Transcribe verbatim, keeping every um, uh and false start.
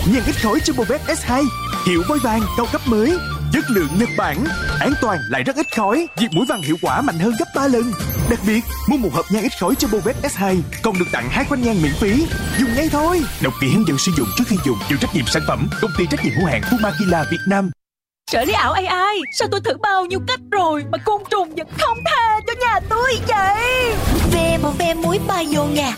Nhang ít khói Jumbo Vet ét hai, hiệu vôi vàng cao cấp mới, chất lượng Nhật Bản, an toàn lại rất ít khói, diệt muỗi vàng hiệu quả mạnh hơn gấp ba lần. Đặc biệt, mua một hộp nhang ít khói Jumbo Vet ét hai còn được tặng hai khoanh nhang miễn phí. Dùng ngay thôi. Đọc kỹ hướng dẫn sử dụng trước khi dùng. Chịu trách nhiệm sản phẩm Công ty trách nhiệm hữu hạn Fumakila Việt Nam. Trợ lý ảo a i, sao tôi thử bao nhiêu cách rồi mà côn trùng vẫn không tha cho nhà tôi vậy? Ve một ve muối bio nha,